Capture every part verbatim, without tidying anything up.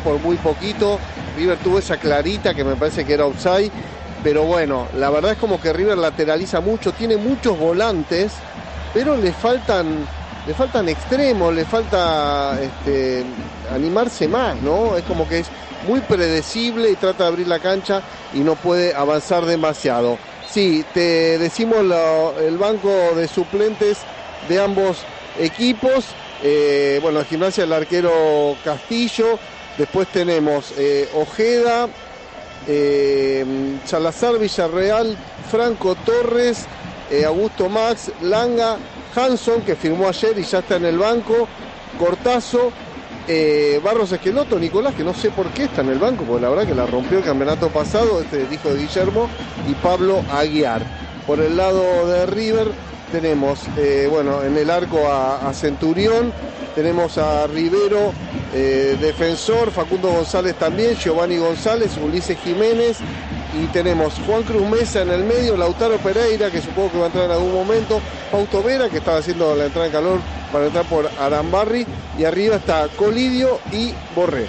por muy poquito. River tuvo esa clarita que me parece que era offside, pero bueno, la verdad es como que River lateraliza mucho, tiene muchos volantes, pero le faltan, le faltan extremos, le falta este, animarse más, ¿no? Es como que es muy predecible y trata de abrir la cancha y no puede avanzar demasiado. Sí, te decimos lo, el banco de suplentes de ambos equipos. Eh, bueno, en Gimnasia el arquero Castillo, después tenemos eh, Ojeda, eh, Salazar, Villarreal, Franco Torres, eh, Augusto Max, Langa, Hanson, que firmó ayer y ya está en el banco, Cortazo, eh, Barros Esqueloto, Nicolás, que no sé por qué está en el banco, porque la verdad que la rompió el campeonato pasado, este hijo de Guillermo, y Pablo Aguiar. Por el lado de River tenemos, eh, bueno, en el arco a, a Centurión, tenemos a Rivero, eh, defensor, Facundo González también, Giovanni González, Ulises Jiménez, y tenemos Juan Cruz Mesa en el medio, Lautaro Pereira, que supongo que va a entrar en algún momento, Fausto Vera, que estaba haciendo la entrada en calor para entrar por Arambarri, y arriba está Colidio y Borré.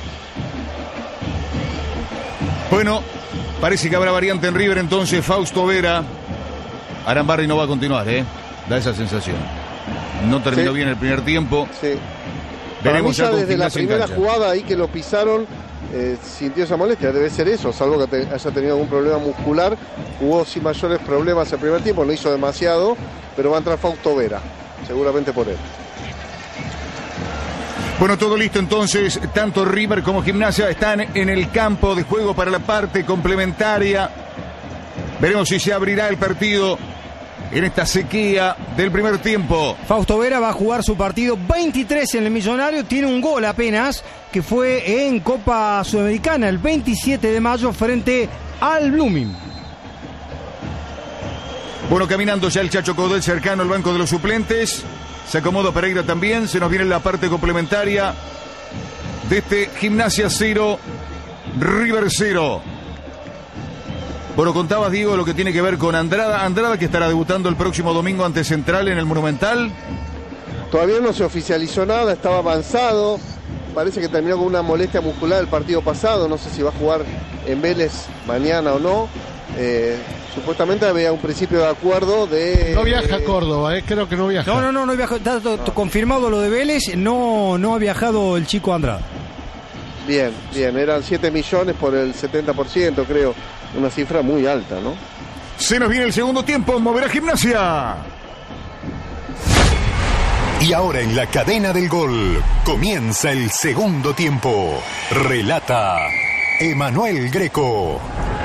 Bueno, parece que habrá variante en River entonces. Fausto Vera, Arambarri no va a continuar, ¿eh? Da esa sensación. No terminó sí. bien el primer tiempo. Sí. Veremos ya ya desde la primera jugada ahí que lo pisaron, eh, sintió esa molestia. Debe ser eso, salvo que te, haya tenido algún problema muscular. Jugó sin mayores problemas el primer tiempo, no hizo demasiado, pero va a entrar Fausto Vera, seguramente por él. Bueno, todo listo entonces. Tanto River como Gimnasia están en el campo de juego para la parte complementaria. Veremos si se abrirá el partido en esta sequía del primer tiempo. Fausto Vera va a jugar su partido veintitrés en el Millonario, tiene un gol apenas, que fue en Copa Sudamericana el veintisiete de mayo frente al Blooming. Bueno, caminando ya el Chacho Caudel cercano al banco de los suplentes. Se acomoda Pereira también, se nos viene la parte complementaria de este Gimnasia cero, River cero. Bueno, contabas, Diego, lo que tiene que ver con Andrada. Andrada, que estará debutando el próximo domingo ante Central en el Monumental. Todavía no se oficializó nada, estaba avanzado. Parece que terminó con una molestia muscular el partido pasado. No sé si va a jugar en Vélez mañana o no. Eh, supuestamente había un principio de acuerdo de... No viaja eh, a Córdoba, eh, creo que no viaja. No, no, no, no viaja. Está no. confirmado lo de Vélez. No, no ha viajado el chico Andrada. Bien, bien. Eran siete millones por el setenta por ciento, creo. Una cifra muy alta, ¿no? Se nos viene el segundo tiempo, moverá Gimnasia. Y ahora en la cadena del gol comienza el segundo tiempo. Relata Emanuel Greco.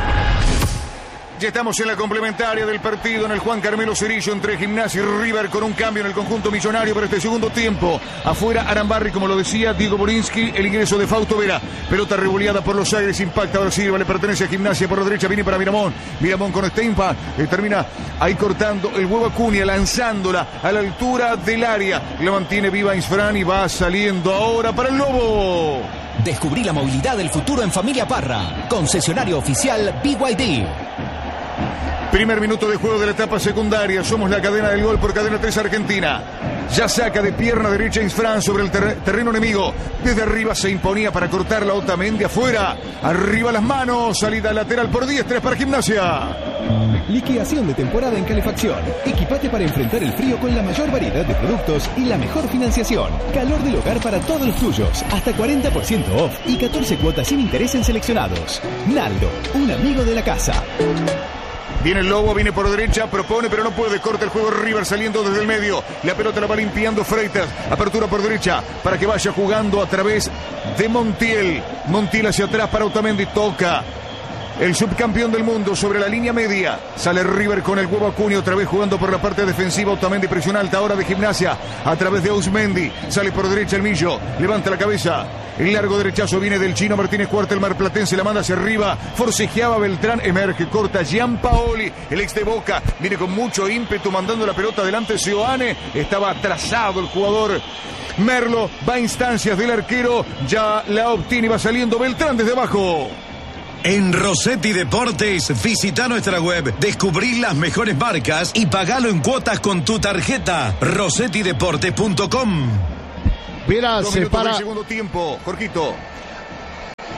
Ya estamos en la complementaria del partido en el Juan Carmelo Cerillo entre Gimnasia y River, con un cambio en el conjunto millonario para este segundo tiempo. Afuera Arambarri, como lo decía Diego Borinsky, el ingreso de Fausto Vera. Pelota revoleada por los aires, impacta ahora Silva, le pertenece a Gimnasia por la derecha, viene para Miramón. Miramón con Steinpa, eh, termina ahí cortando el huevo Acuña, lanzándola a la altura del área. La mantiene viva Isfran y va saliendo ahora para el Lobo. Descubrí la movilidad del futuro en Familia Parra, concesionario oficial B Y D. Primer minuto de juego de la etapa secundaria. Somos la cadena del gol por Cadena tres Argentina. Ya saca de pierna derecha Isfran sobre el ter terreno enemigo. Desde arriba se imponía para cortar la Otamendi afuera. Arriba las manos. Salida lateral por diez, tres para Gimnasia. Liquidación de temporada en calefacción. Equipate para enfrentar el frío con la mayor variedad de productos y la mejor financiación. Calor del hogar para todos los tuyos. Hasta cuarenta por ciento off y catorce cuotas sin interés en seleccionados. Naldo, un amigo de la casa. Viene el Lobo, viene por derecha, propone pero no puede, corta el juego River saliendo desde el medio, la pelota la va limpiando Freitas, apertura por derecha para que vaya jugando a través de Montiel, Montiel hacia atrás para Otamendi, toca el subcampeón del mundo sobre la línea media, sale River con el huevo Acuña, otra vez jugando por la parte defensiva, Otamendi presiona alta ahora de Gimnasia, a través de Ausmendi, sale por derecha el Millo, levanta la cabeza, el largo derechazo viene del chino Martínez Cuarta, el marplatense la manda hacia arriba, forcejeaba Beltrán, emerge, corta Gianpaoli, el ex de Boca, viene con mucho ímpetu mandando la pelota adelante Seoane, estaba atrasado el jugador Merlo, va a instancias del arquero, ya la obtiene y va saliendo Beltrán desde abajo. En Rossetti Deportes, visita nuestra web, descubrí las mejores marcas y pagalo en cuotas con tu tarjeta. rossetti deportes punto com. Mira, Dos se minutos para. del segundo tiempo, Jorgito.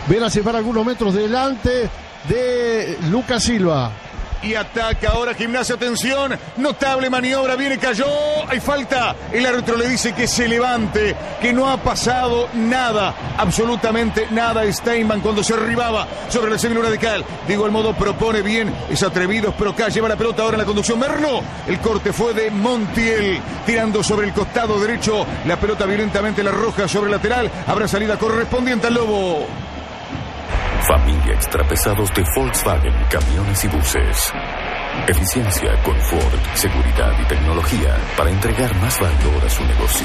Vera se para algunos metros delante de Lucas Silva. Y ataca ahora Gimnasia, atención, notable maniobra, viene, cayó, hay falta, el árbitro le dice que se levante, que no ha pasado nada, absolutamente nada. Steinman cuando se arribaba sobre la célula radical, digo el modo propone bien, es atrevido, pero acá lleva la pelota ahora en la conducción, Merlo, el corte fue de Montiel, tirando sobre el costado derecho, la pelota violentamente la roja sobre el lateral, habrá salida correspondiente al Lobo. Familia Extrapesados de Volkswagen, camiones y buses. Eficiencia, confort, seguridad y tecnología para entregar más valor a su negocio.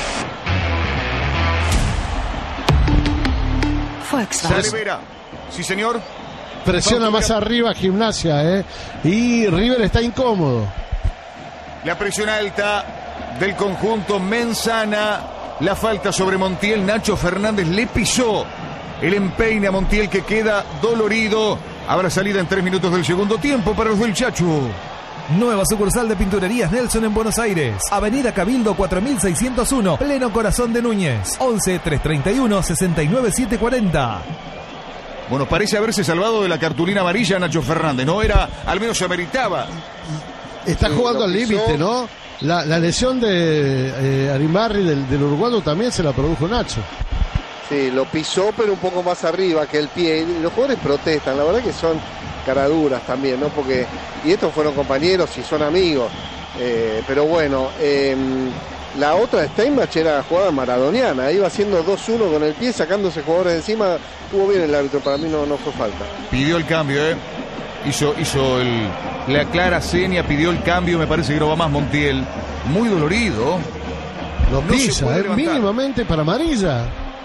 Volkswagen. Sale Vera. Sí, señor. Presiona más arriba Gimnasia, ¿eh? Y River está incómodo. La presión alta del conjunto Menzana. La falta sobre Montiel. Nacho Fernández le pisó el empeine a Montiel, que queda dolorido. Habrá salida en tres minutos del segundo tiempo para los del Chacho. Nueva sucursal de Pinturerías Nelson en Buenos Aires. Avenida Cabildo cuatro mil seiscientos uno, pleno corazón de Núñez. once, trescientos treinta y uno, sesenta y nueve, setecientos cuarenta. Bueno, parece haberse salvado de la cartulina amarilla Nacho Fernández. No era, al menos se meritaba. Está sí, jugando al límite, ¿no? La, la lesión de eh, Arimarri del, del uruguayo también se la produjo Nacho. Sí, lo pisó, pero un poco más arriba que el pie. Y los jugadores protestan, la verdad que son caraduras también, ¿no? Porque, y estos fueron compañeros y son amigos. Eh, pero bueno, eh, la otra Steinbach era jugada maradoniana. Iba haciendo dos uno con el pie, sacándose jugadores de encima. Estuvo bien el árbitro, para mí no, no fue falta. Pidió el cambio, ¿eh? Hizo, hizo el, la clara seña, pidió el cambio. Me parece que no va más Montiel. Muy dolorido. Lo pisa, no eh, mínimamente para amarilla.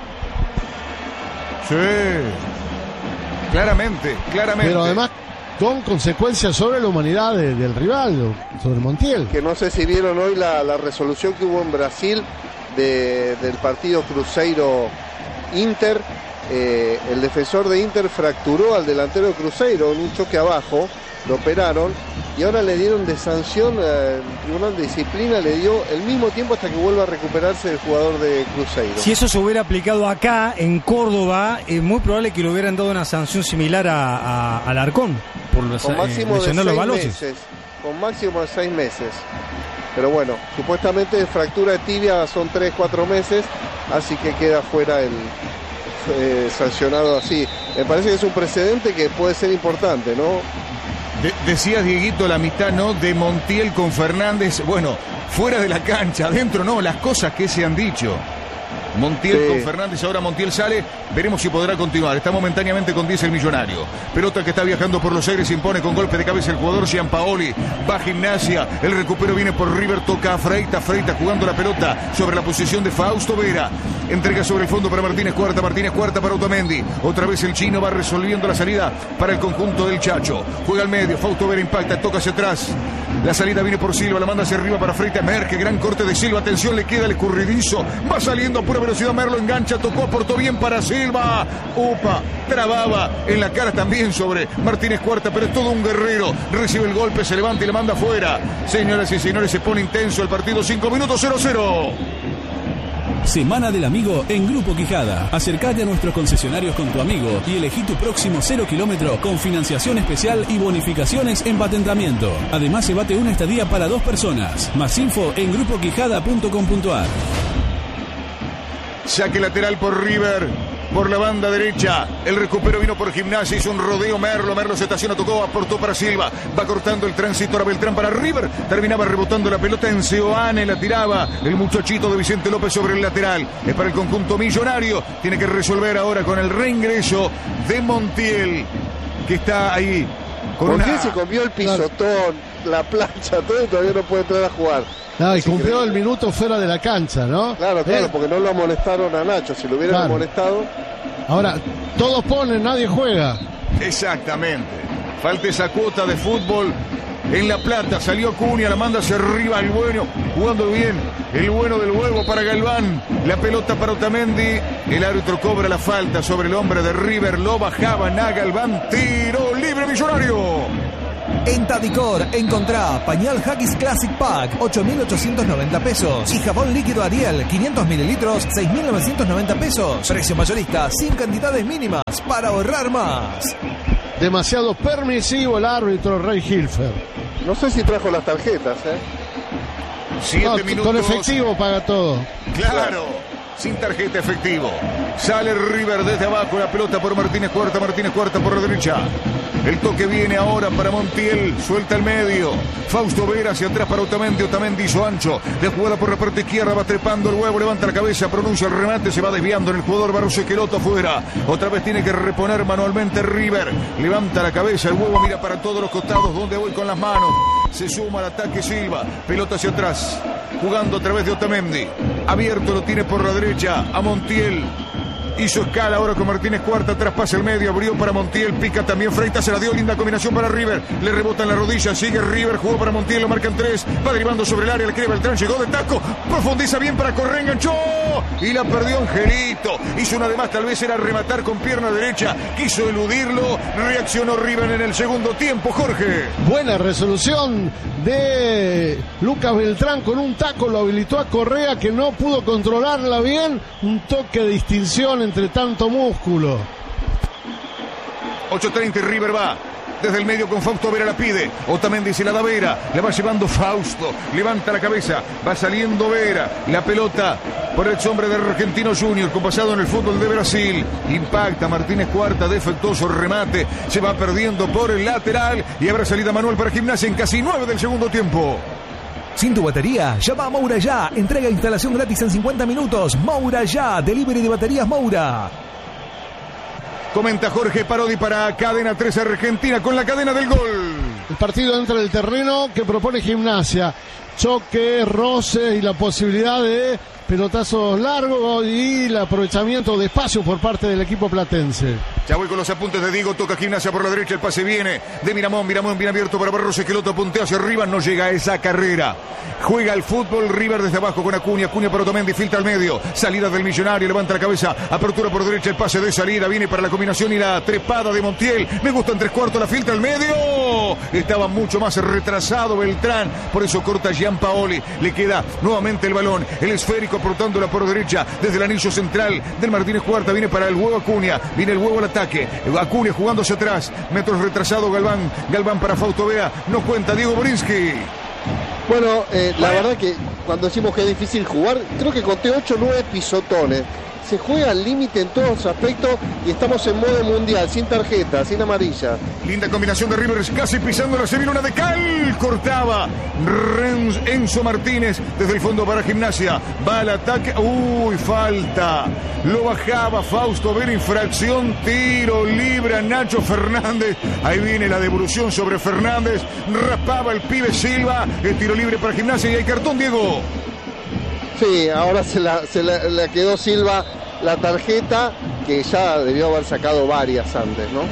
Sí, claramente, claramente. Pero además con consecuencias sobre la humanidad de, del rival, sobre Montiel. Que no sé si vieron hoy la, la resolución que hubo en Brasil de, del partido Cruzeiro-Inter. Eh, el defensor de Inter fracturó al delantero de Cruzeiro en un choque abajo, lo operaron y ahora le dieron de sanción, eh, el Tribunal de Disciplina le dio el mismo tiempo hasta que vuelva a recuperarse el jugador de Cruzeiro. Si eso se hubiera aplicado acá, en Córdoba, es muy probable que le hubieran dado una sanción similar a, a, a Alarcón, por los, con máximo eh, de seis los meses, con máximo de seis meses. Pero bueno, supuestamente fractura de tibia son tres, cuatro meses, así que queda fuera el eh, sancionado así. Me parece que es un precedente que puede ser importante, ¿no? De, decías, Dieguito, la mitad, ¿no? De Montiel con Fernández. Bueno, fuera de la cancha, adentro no, las cosas que se han dicho. Montiel sí. con Fernández, ahora Montiel sale, veremos si podrá continuar, está momentáneamente con diez el Millonario, pelota que está viajando por los aires, se impone con golpe de cabeza el jugador Gianpaoli, va a Gimnasia, el recupero viene por River, toca a Freitas, Freitas jugando la pelota sobre la posición de Fausto Vera, entrega sobre el fondo para Martínez Cuarta, Martínez Cuarta para Otamendi, otra vez el chino va resolviendo la salida para el conjunto del Chacho, juega al medio, Fausto Vera impacta, toca hacia atrás, la salida viene por Silva, la manda hacia arriba para Freitas, Merque, gran corte de Silva, atención, le queda el escurridizo, va saliendo a pura velocidad, Merlo engancha, tocó, aportó bien para Silva, upa, trababa en la cara también sobre Martínez Cuarta, pero es todo un guerrero, recibe el golpe, se levanta y le manda afuera. Señoras y señores, se pone intenso el partido, cinco minutos, cero cero. Semana del Amigo en Grupo Quijada. Acércate a nuestros concesionarios con tu amigo y elegí tu próximo cero kilómetro con financiación especial y bonificaciones en patentamiento. Además, se bate una estadía para dos personas. Más info en grupo quijada punto com punto a r. Saque lateral por River, por la banda derecha. El recupero vino por Gimnasia, hizo un rodeo Merlo. Merlo se estaciona, tocó, aportó para Silva. Va cortando el tránsito ahora Beltrán para River. Terminaba rebotando la pelota en Seoane, la tiraba el muchachito de Vicente López sobre el lateral. Es para el conjunto Millonario. Tiene que resolver ahora con el reingreso de Montiel, que está ahí. Con Montiel una... se comió el pisotón, la plancha, todo, y todavía no puede entrar a jugar. No, y cumplió el minuto fuera de la cancha, ¿no? Claro, claro, ¿Eh? porque no lo amonestaron a Nacho. Si lo hubieran claro. amonestado. Ahora, todos ponen, nadie juega. Exactamente. Falta esa cuota de fútbol en La Plata. Salió Cunha, la manda hacia arriba el bueno, jugando bien. El bueno del huevo para Galván. La pelota para Otamendi. El árbitro cobra la falta sobre el hombre de River. Lo bajaban a Galván. Tiro libre Millonario. En Tadicor encontrá pañal Huggies Classic Pack, ocho mil ochocientos noventa pesos. Y jabón líquido Ariel, quinientos mililitros, seis mil novecientos noventa pesos. Precio mayorista, sin cantidades mínimas, para ahorrar más. Demasiado permisivo el árbitro Ray Hilfer. No sé si trajo las tarjetas, ¿eh? Siete No, minutos. con efectivo paga todo. Claro, sin tarjeta efectivo. Sale River desde abajo, la pelota por Martínez Cuarta, Martínez Cuarta por la derecha. El toque viene ahora para Montiel, suelta el medio. Fausto Vera hacia atrás para Otamendi, Otamendi hizo ancho. La jugada por la parte izquierda, va trepando el huevo, levanta la cabeza, pronuncia el remate, se va desviando en el jugador Barros Esqueloto afuera. Otra vez tiene que reponer manualmente River. Levanta la cabeza, el huevo mira para todos los costados, donde voy con las manos. Se suma al ataque Silva, pelota hacia atrás, jugando a través de Otamendi. Abierto lo tiene por la derecha a Montiel. Hizo escala ahora con Martínez Cuarta, traspasa el medio, abrió para Montiel, pica también Freitas, se la dio, linda combinación para River, le rebota en la rodilla, sigue River, jugó para Montiel, lo marcan tres, va derivando sobre el área, le quiere Beltrán, llegó de taco, profundiza bien para Correa, enganchó y la perdió Angelito, hizo una de más, tal vez era rematar con pierna derecha, quiso eludirlo, reaccionó River en el segundo tiempo, Jorge. Buena resolución de Lucas Beltrán con un taco, lo habilitó a Correa que no pudo controlarla bien, un toque de distinción entre tanto músculo. ocho treinta y River va desde el medio con Fausto Vera, la pide Otamendi, se la da Vera, la va llevando Fausto, levanta la cabeza, va saliendo Vera, la pelota por el hombre de Argentino Junior, con pasado en el fútbol de Brasil, impacta Martínez Cuarta, defectuoso remate, se va perdiendo por el lateral y habrá salida Manuel para Gimnasia en casi nueve del segundo tiempo. Sin tu batería, llama a Moura Ya. Entrega e instalación gratis en cincuenta minutos. Moura Ya, delivery de baterías Moura. Comenta Jorge Parodi para Cadena tres Argentina con la cadena del gol. El partido entra en el terreno que propone Gimnasia. Choque, roce y la posibilidad de pelotazos largos y el aprovechamiento de espacio por parte del equipo platense. Ya voy con los apuntes de Diego, toca Gimnasia por la derecha, el pase viene de Miramón, Miramón bien abierto para Barros Esqueloto, puntea hacia arriba, no llega a esa carrera. Juega el fútbol River desde abajo con Acuña, Acuña para Otamendi, filtra al medio, salida del Millonario, levanta la cabeza, apertura por derecha, el pase de salida, viene para la combinación y la trepada de Montiel, me gusta en tres cuartos, la filtra al medio, estaba mucho más retrasado Beltrán, por eso corta Gianpaoli, le queda nuevamente el balón, el esférico aportándola por derecha, desde el anillo central del Martínez Cuarta, viene para el huevo Acuña, viene el huevo al ataque, Acuña jugando hacia atrás, metros retrasado Galván, Galván para Fausto Bea, no cuenta Diego Borinsky. Bueno, eh, la verdad que cuando decimos que es difícil jugar, creo que conté ocho o nueve pisotones. Se juega al límite en todos los aspectos y estamos en modo mundial, sin tarjeta, sin amarilla. Linda combinación de Rivers, casi pisándola, se viene una de Cal, cortaba Renz, Enzo Martínez desde el fondo para Gimnasia, va al ataque, uy, falta, lo bajaba Fausto Vera, infracción, tiro libre a Nacho Fernández, ahí viene la devolución sobre Fernández, raspaba el pibe Silva, el tiro libre para Gimnasia y hay cartón, Diego. Sí, ahora se la, se la, la quedó Silva la tarjeta que ya debió haber sacado varias antes, ¿no?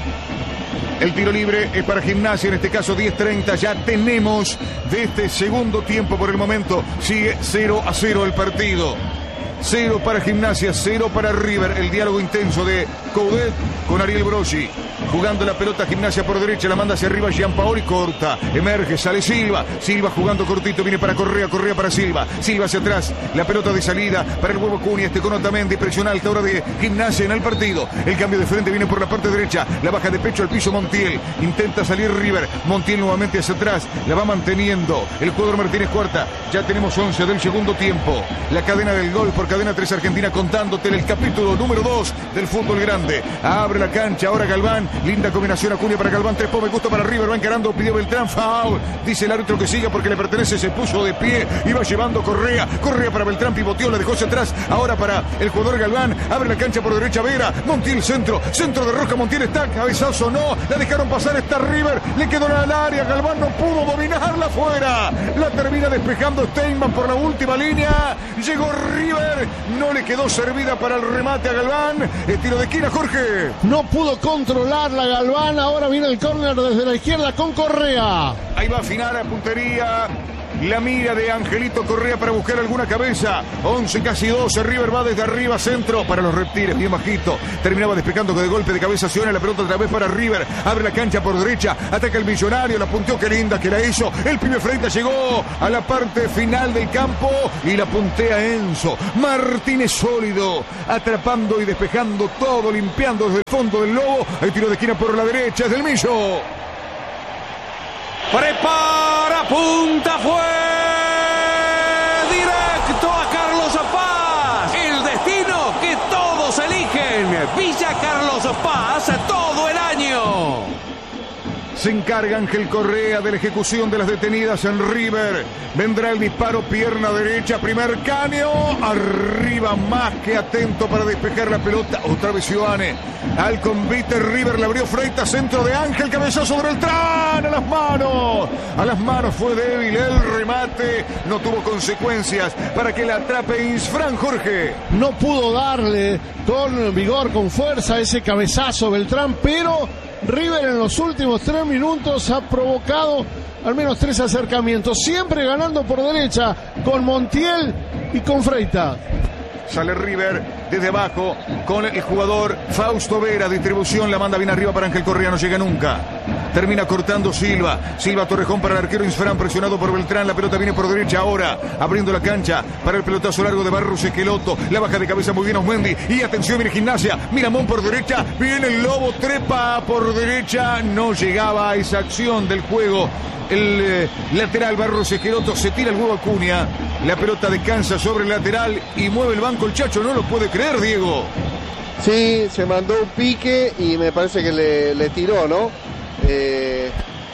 El tiro libre es para Gimnasia, en este caso diez treinta, ya tenemos de este segundo tiempo por el momento, sigue cero a cero el partido. Cero para Gimnasia, cero para River. El diálogo intenso de Coudet con Ariel Broggi. Jugando la pelota Gimnasia por derecha, la manda hacia arriba Gianpaoli, corta, emerge, sale Silva. Silva jugando cortito, viene para Correa, Correa para Silva. Silva hacia atrás, la pelota de salida para el huevo Cunha, este con Otamendi, presión alta ahora de Gimnasia en el partido. El cambio de frente viene por la parte derecha, la baja de pecho al piso Montiel. Intenta salir River, Montiel nuevamente hacia atrás, la va manteniendo el jugador Martínez Cuarta. Ya tenemos once del segundo tiempo. La cadena del gol por Cadena tres Argentina contándote en el capítulo número dos del fútbol grande. Abre la cancha ahora Galván, linda combinación Acuña para Galván, tres me gusta para River, va encarando, pidió Beltrán, foul, dice el árbitro que siga porque le pertenece, se puso de pie, iba llevando Correa, Correa para Beltrán, pivoteó, la dejó hacia atrás, ahora para el jugador Galván, abre la cancha por derecha Vera, Montiel centro, centro de Roca, Montiel está, cabezazo no, la dejaron pasar, está River, le quedó en el área, Galván no pudo dominarla afuera, la termina despejando Steinman por la última línea, llegó River, no le quedó servida para el remate a Galván, el tiro de esquina, Jorge. No pudo controlar la Galván, ahora viene el córner desde la izquierda con Correa. Ahí va a afinar a puntería La mira de Angelito Correa para buscar alguna cabeza. once, casi doce. River va desde arriba, centro para los reptiles, bien bajito. Terminaba despejando con el golpe de cabeza. Ciudadane, la pelota otra vez para River. Abre la cancha por derecha. Ataca el Millonario. La punteó, qué linda que la hizo. El pibe Freitas llegó a la parte final del campo y la puntea Enzo. Martínez sólido, atrapando y despejando todo, limpiando desde el fondo del Lobo. Hay tiro de esquina por la derecha, es del Millo. Prepara, punta, fue directo a Carlos Paz. El destino que todos eligen. Villa Carlos Paz todo el año. Se encarga Ángel Correa de la ejecución de las detenidas en River. Vendrá el disparo, pierna derecha, primer caño. Arriba, más que atento para despejar la pelota. Otra vez Ciudadane. Al convite River, le abrió Freitas, centro de Ángel, cabezazo sobre el Beltrán. A las manos. A las manos fue débil el remate. No tuvo consecuencias para que la atrape Isfrán Jorge. No pudo darle con vigor, con fuerza ese cabezazo Beltrán, pero River en los últimos tres minutos ha provocado al menos tres acercamientos, siempre ganando por derecha con Montiel y con Freitas. Sale River desde abajo con el jugador Fausto Vera. Distribución, la manda bien arriba para Ángel Correa, no llega nunca. Termina cortando Silva. Silva Torrejón para el arquero Isfrán, presionado por Beltrán. La pelota viene por derecha ahora, abriendo la cancha para el pelotazo largo de Barros Esqueloto. La baja de cabeza muy bien Osmendi. Y atención, viene Gimnasia. Miramón por derecha. Viene el Lobo, trepa por derecha. No llegaba a esa acción del juego. El eh, lateral Barros Esqueloto, se tira el huevo Acuña. La pelota descansa sobre el lateral y mueve el banco el Chacho. No lo puede creer, Diego. Sí, se mandó un pique y me parece que le, le tiró, ¿no? Eh,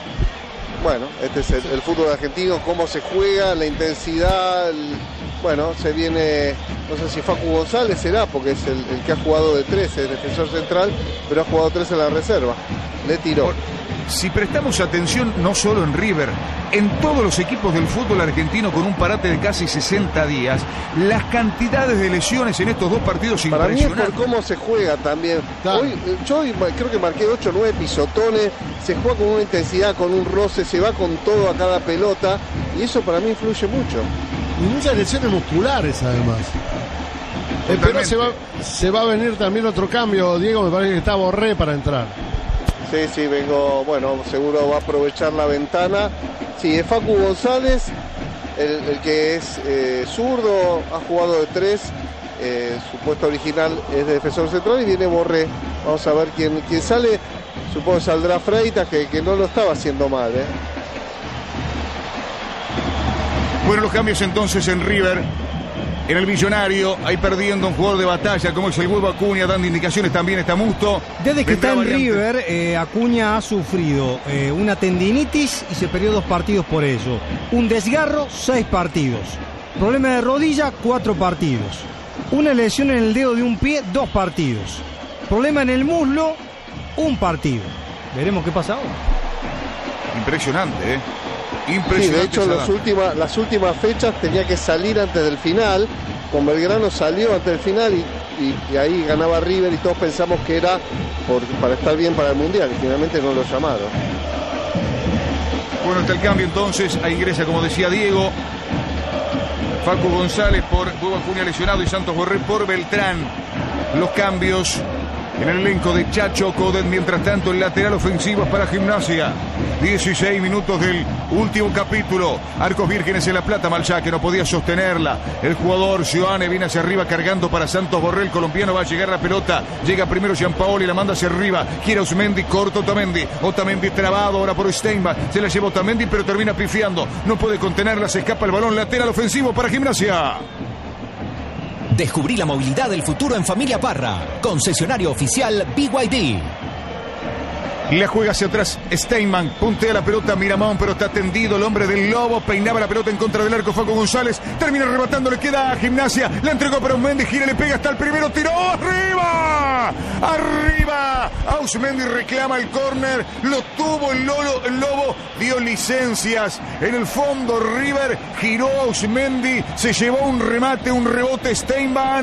bueno, este es el, el fútbol argentino, cómo se juega, la intensidad. El, bueno, se viene, no sé si Facu González será, porque es el, el que ha jugado de tres, el defensor central, pero ha jugado tres en la reserva. Le tiró. Por... Si prestamos atención, no solo en River, en todos los equipos del fútbol argentino con un parate de casi sesenta días, las cantidades de lesiones en estos dos partidos para impresionantes. Para mí es por cómo se juega también. Claro. Hoy, yo hoy creo que marqué ocho o nueve pisotones, se juega con una intensidad, con un roce, se va con todo a cada pelota y eso para mí influye mucho. Y muchas lesiones musculares además. Eh, pero se va, se va a venir también otro cambio, Diego, me parece que está Borré para entrar. Sí, sí, vengo, bueno, seguro va a aprovechar la ventana. Sí, es Facu González, el, el que es eh, zurdo, ha jugado de tres, eh, su puesto original es de defensor central y viene Borré. Vamos a ver quién, quién sale, supongo que saldrá Freitas, que, que no lo estaba haciendo mal, ¿eh? Bueno, los cambios entonces en River. En el Millonario, ahí perdiendo un jugador de batalla como es el huevo Acuña, dando indicaciones también está Musto. Desde que está en River, eh, Acuña ha sufrido eh, una tendinitis y se perdió dos partidos por ello. Un desgarro, seis partidos. Problema de rodilla, cuatro partidos. Una lesión en el dedo de un pie, dos partidos. Problema en el muslo, un partido. Veremos qué pasa ahora. Impresionante, ¿eh? Sí, de hecho las últimas, las últimas fechas tenía que salir antes del final. Con Belgrano salió antes del final y, y, y ahí ganaba River y todos pensamos que era por, para estar bien para el Mundial y finalmente no lo llamaron. Bueno, está el cambio entonces, ahí ingresa como decía Diego Facu González por Hugo Acuña lesionado y Santos Borré por Beltrán. Los cambios en el elenco de Chacho Coudet. Mientras tanto, el lateral ofensivo es para Gimnasia. dieciséis minutos del último capítulo. Arcos Vírgenes en La Plata. Malchá que no podía sostenerla. El jugador Ciudadane viene hacia arriba cargando para Santos Borré. El colombiano va a llegar la pelota. Llega primero Gianpaoli, la manda hacia arriba. Quiere Osmendi, corto Otamendi. Otamendi trabado ahora por Steinbach. Se la lleva Otamendi, pero termina pifiando. No puede contenerla, se escapa el balón. Lateral ofensivo para Gimnasia. Descubrí la movilidad del futuro en Familia Parra. Concesionario oficial B Y D. La juega hacia atrás Steinman, puntea la pelota Miramón, pero está tendido el hombre del Lobo, peinaba la pelota en contra del arco Facu González, termina rematando, le queda a Gimnasia, la entregó para Osmendi, gira, le pega hasta el primero, tiró, arriba, arriba, Osmendi reclama el córner, lo tuvo el, Lolo, el Lobo, dio licencias, en el fondo River, giró a Osmendi, se llevó un remate, un rebote Steinman,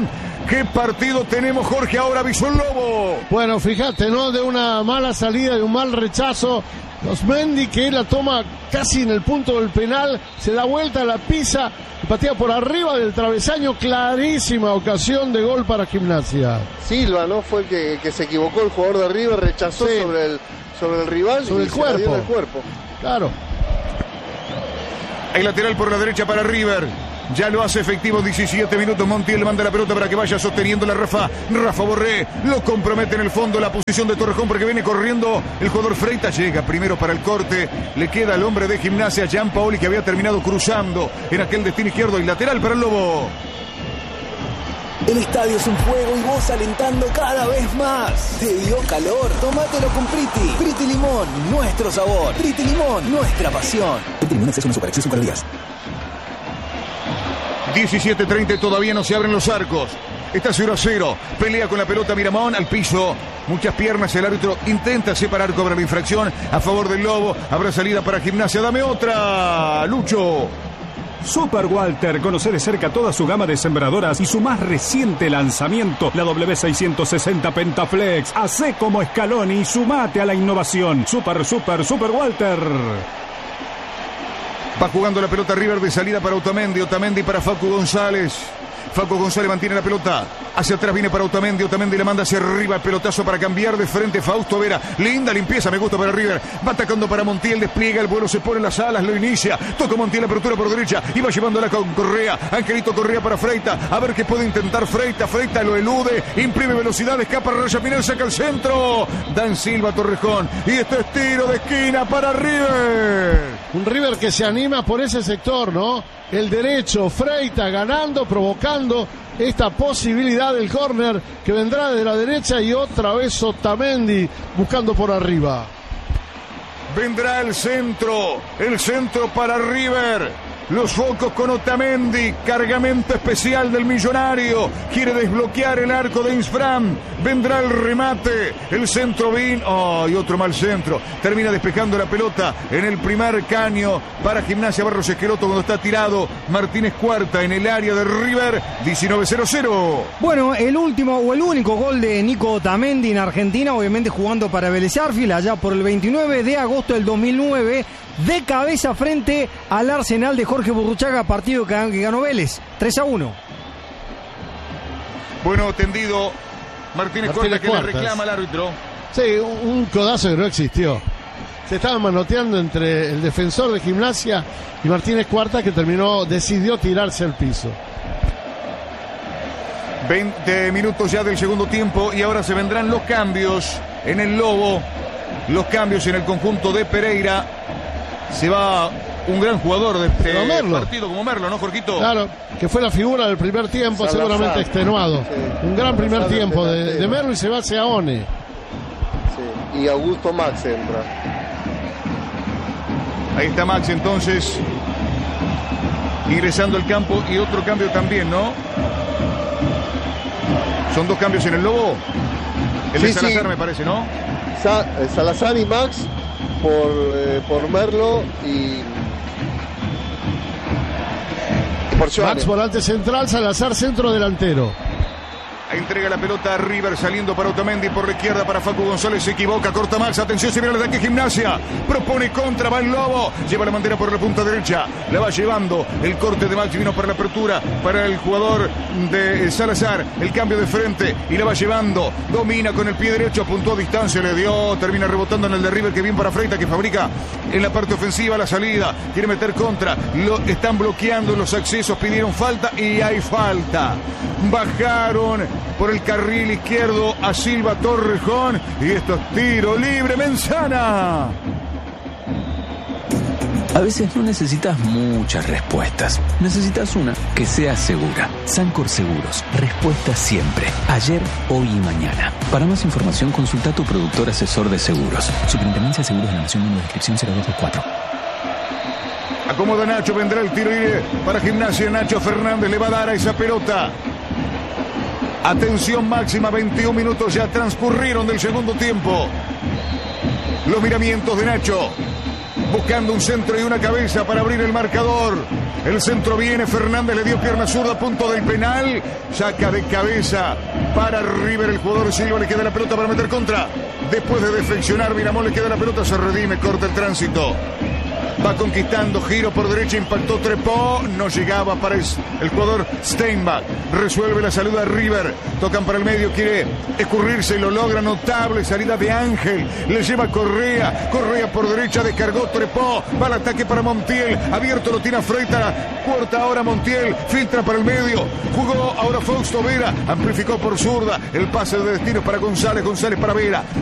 ¿Qué partido tenemos, Jorge? Ahora avisó el Lobo. Bueno, fíjate, ¿no? De una mala salida, de un mal rechazo. Osmendi, que la toma casi en el punto del penal, se da vuelta, la pisa y patea por arriba del travesaño. Clarísima ocasión de gol para Gimnasia. Silva, ¿no? Fue el que, que se equivocó, el jugador de River rechazó sí. sobre, el, sobre el rival sobre y el se cuerpo. la dio en el cuerpo. Claro. Hay lateral por la derecha para River. Ya lo hace efectivo, diecisiete minutos. Montiel manda la pelota para que vaya sosteniendo la Rafa. Rafa Borré lo compromete en el fondo la posición de Torrejón porque viene corriendo el jugador Freitas. Llega primero para el corte. Le queda al hombre de Gimnasia, Gianpaoli, que había terminado cruzando en aquel destino izquierdo. Y lateral para el Lobo. El estadio es un fuego y vos alentando cada vez más. ¿Te dio calor? Tómatelo con Priti. Priti Limón, nuestro sabor. Priti Limón, nuestra pasión. Priti Limón, exceso no supera, exceso calorías. diecisiete treinta, todavía no se abren los arcos. Está cero a cero. Pelea con la pelota Miramón al piso. Muchas piernas. El árbitro intenta separar, cobra la infracción a favor del Lobo. Habrá salida para Gimnasia. Dame otra, Lucho. Super Walter, conoce de cerca toda su gama de sembradoras y su más reciente lanzamiento, la W seiscientos sesenta Pentaflex. Hacé como Scaloni y sumate a la innovación. Super, super, Super Walter. Va jugando la pelota River de salida para Otamendi. Otamendi para Facu González. Facu González mantiene la pelota. Hacia atrás viene para Otamendi. Otamendi le manda hacia arriba el pelotazo para cambiar de frente. Fausto Vera. Linda limpieza, me gusta para River. Va atacando para Montiel. Despliega el vuelo, se pone en las alas, lo inicia. Toca Montiel, apertura por derecha. Y va llevándola con Correa. Angelito Correa para Freita. A ver qué puede intentar Freita. Freita lo elude. Imprime velocidad. Escapa Raya Pinel. Saca el centro. Dan Silva Torrejón. Y este es tiro de esquina para River. Un River que se anima por ese sector, ¿no? El derecho, Freita ganando, provocando esta posibilidad del córner que vendrá de la derecha y otra vez Otamendi buscando por arriba. Vendrá el centro, el centro para River. Los focos con Otamendi, cargamento especial del millonario. Quiere desbloquear el arco de Insfram. Vendrá el remate. El centro vin. Oh, y otro mal centro. Termina despejando la pelota en el primer caño para Gimnasia Barros Esqueloto cuando está tirado Martínez Cuarta en el área de River. diecinueve cero cero. Bueno, el último o el único gol de Nico Otamendi en Argentina, obviamente jugando para Vélez Sarsfield allá por el veintinueve de agosto del dos mil nueve. De cabeza frente al Arsenal de Jorge Burruchaga, partido que ganó Vélez, tres a uno. Bueno, tendido Martínez, Martínez Cuarta que Cuartas. Le reclama al árbitro. Sí, un codazo que no existió. Se estaban manoteando entre el defensor de Gimnasia y Martínez Cuarta, que terminó, decidió tirarse al piso. veinte minutos ya del segundo tiempo y ahora se vendrán los cambios en el Lobo. Los cambios en el conjunto de Pereira. Se va un gran jugador de este partido como Merlo, ¿no, Jorquito? Claro, que fue la figura del primer tiempo, Salazar, seguramente extenuado. Sí. Un gran primer Salazar tiempo de, de Merlo y se va hacia One. Sí. Y Augusto Max entra. Ahí está Max entonces ingresando al campo y otro cambio también, ¿no? Son dos cambios en el Lobo. El sí, de Salazar sí. Me parece, ¿no? Sa Salazar y Max por, eh, por Merlo y por Joane. Max volante central, Salazar centro delantero. Entrega la pelota a River saliendo para Otamendi por la izquierda para Facu González. Se equivoca, corta Max. Atención, se viene el ataque Gimnasia. Propone contra, va el Lobo. Lleva la bandera por la punta derecha. La va llevando. El corte de Max vino para la apertura para el jugador de Salazar. El cambio de frente y la va llevando. Domina con el pie derecho. Apuntó a distancia, le dio. Termina rebotando en el de River que bien para Freita que fabrica en la parte ofensiva la salida. Quiere meter contra. Lo están bloqueando los accesos. Pidieron falta y hay falta. Bajaron por el carril izquierdo a Silva Torrejón y esto es tiro libre. Menzana. A veces no necesitas muchas respuestas, necesitas una que sea segura. Sancor Seguros, respuesta siempre, ayer, hoy y mañana. Para más información consulta a tu productor asesor de seguros. Superintendencia de Seguros de la Nación, número de inscripción cero dos dos cuatro. Acomoda Nacho, vendrá el tiro libre para Gimnasia. Nacho Fernández le va a dar a esa pelota. Atención máxima, veintiún minutos ya transcurrieron del segundo tiempo. Los miramientos de Nacho. Buscando un centro y una cabeza para abrir el marcador. El centro viene, Fernández le dio pierna zurda, punto del penal. Saca de cabeza para River el jugador Silva, le queda la pelota para meter contra. Después de defeccionar, Miramón le queda la pelota, se redime, corta el tránsito. Va conquistando, giro por derecha, impactó Trepó, no llegaba para el, el jugador Steinbach. Resuelve la salida a River, tocan para el medio, quiere escurrirse y lo logra, notable salida de Ángel, le lleva Correa, Correa por derecha, descargó Trepó, va al ataque para Montiel, abierto lo tiene a Freita, corta ahora Montiel, filtra para el medio, jugó ahora Fausto Vera, amplificó por zurda, el pase de destino para González, González para Vera.